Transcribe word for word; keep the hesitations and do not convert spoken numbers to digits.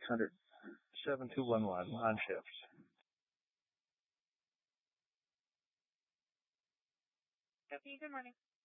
six hundred, seven two one one on shift. Sophie, good morning.